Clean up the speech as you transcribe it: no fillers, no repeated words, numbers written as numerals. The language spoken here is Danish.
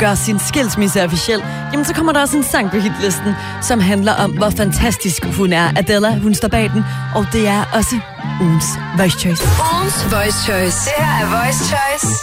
gør sin skilsmisse officiel, jamen så kommer der også en sang på hitlisten, som handler om, hvor fantastisk hun er. Adele, hun står bag den, og det er også ugens Voice Choice. Ugens Voice Choice. Det her er Voice Choice.